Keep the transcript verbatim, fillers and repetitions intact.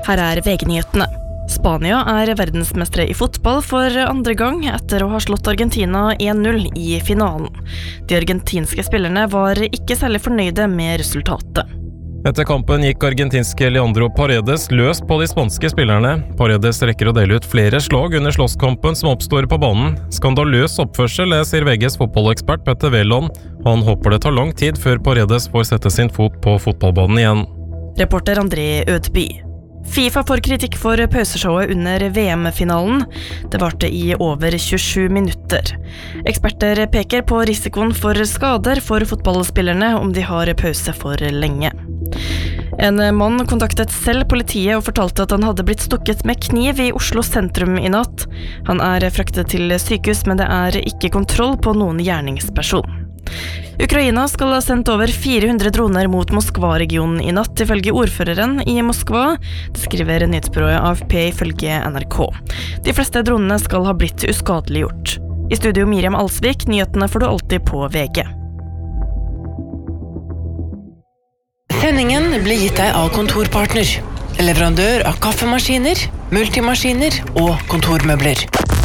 Her er V G-nyhetene. Spania er verdensmestere i fotball for andre gang etter å ha slått Argentina en null i finalen. De argentinske spillerne var ikke særlig fornøyde med resultatet. Etter kampen gikk argentinske Leandro Paredes løs på de spanske spillerne. Paredes rekker å dele ut flere slag under slåsskampen som oppstår på banen. Skandaløs oppførsel, sier V G's fotballekspert Petter Wæland. Han håper det tar lang tid før Paredes får sette sin fot på fotballbanen igjen. Reporter André Ødby. FIFA får kritikk for pauseshowet under V M-finalen. Det varte i over tjuesju minutter. Eksperter peker på risikoen for skader for fotballspillerne om de har pause for lenge. En mann kontaktet selv politiet og fortalte at han hadde blitt stukket med kniv i Oslo sentrum i natt. Han er fraktet til sykehus, men det er ikke kontroll på noen gjerningsperson. Ukraina skal ha sendt over fire hundre droner mot Moskva-regionen i natt, ifølge ordføreren i Moskva. Det skriver nyhetsbyrået A F P ifølge N R K. De fleste dronene skal ha blitt uskadeliggjort. I studio Miriam Alsvik, nyhetene får du alltid på V G. Sendingen blir gitt deg av Kontorpartner, leverandør av kaffemaskiner, multimaskiner og kontormøbler.